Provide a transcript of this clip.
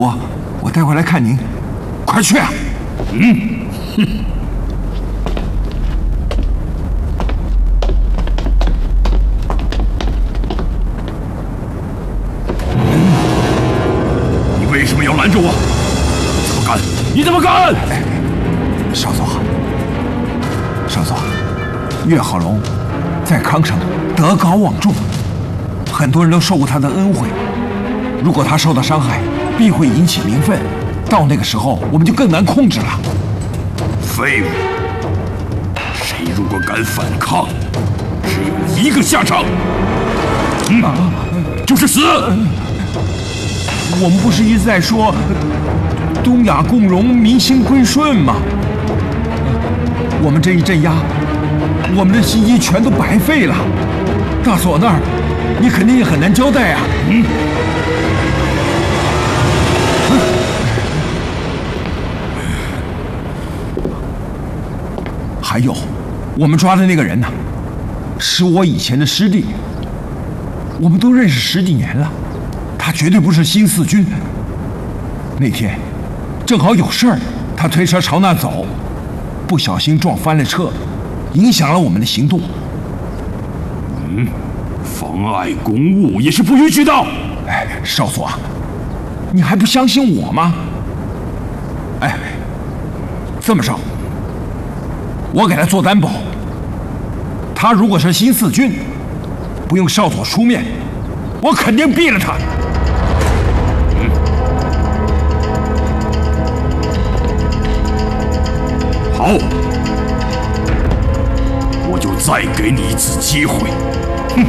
我待会来看您，快去啊！ 你为什么要拦着我？怎么敢？你怎么敢？ 少佐，岳浩龙在康城德高望重，很多人都受过他的恩惠。如果他受到伤害，必会引起民愤，到那个时候我们就更难控制了。 废物！谁如果敢反抗，只有一个下场，就是死。 我们不是一直在说东亚共荣、民心归顺吗？我们这一镇压，我们的心机全都白费了。大佐那儿，你肯定也很难交代啊。还有，我们抓的那个人呢，是我以前的师弟，我们都认识10几年了，他绝对不是新四军。那天正好有事儿，他推车朝那走，不小心撞翻了车，影响了我们的行动。 妨碍公务也是不允许的。 哎，少佐，你还不相信我吗？哎，这么着，我给他做担保，他如果是新四军，不用少佐出面，我肯定毙了他。 好，我就再给你一次机会。哼！